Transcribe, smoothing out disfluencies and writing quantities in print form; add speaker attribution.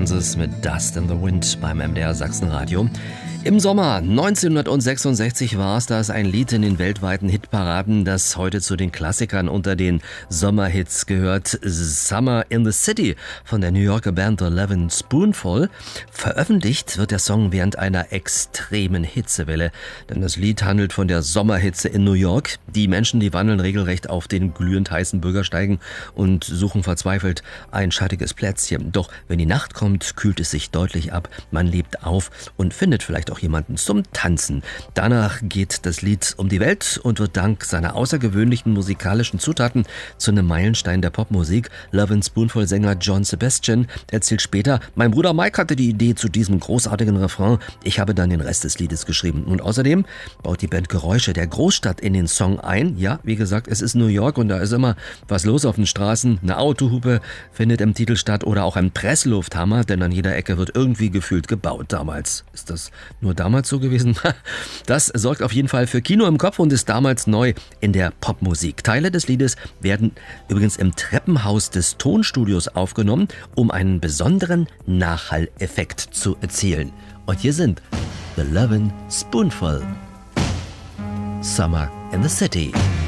Speaker 1: Kansas mit Dust in the Wind beim MDR Sachsenradio. Im Sommer 1966 war es das, ein Lied in den weltweiten Hitparaden, das heute zu den Klassikern unter den Sommerhits gehört. Summer in the City von der New Yorker Band The Lovin' Spoonful. Veröffentlicht wird der Song während einer extremen Hitzewelle, denn das Lied handelt von der Sommerhitze in New York. Die Menschen, die wandeln regelrecht auf den glühend heißen Bürgersteigen und suchen verzweifelt ein schattiges Plätzchen. Doch wenn die Nacht kommt, kühlt es sich deutlich ab, man lebt auf und findet vielleicht auch jemanden zum Tanzen. Danach geht das Lied um die Welt und wird dank seiner außergewöhnlichen musikalischen Zutaten zu einem Meilenstein der Popmusik. Lovin' Spoonful-Sänger John Sebastian erzählt später: Mein Bruder Mike hatte die Idee zu diesem großartigen Refrain. Ich habe dann den Rest des Liedes geschrieben. Und außerdem baut die Band Geräusche der Großstadt in den Song ein. Ja, wie gesagt, es ist New York und da ist immer was los auf den Straßen. Eine Autohupe findet im Titel statt oder auch ein Presslufthammer, denn an jeder Ecke wird irgendwie gefühlt gebaut. Damals ist das nur damals so gewesen. Das sorgt auf jeden Fall für Kino im Kopf und ist damals neu in der Popmusik. Teile des Liedes werden übrigens im Treppenhaus des Tonstudios aufgenommen, um einen besonderen Nachhalleffekt zu erzielen. Und hier sind The Lovin' Spoonful, Summer in the City.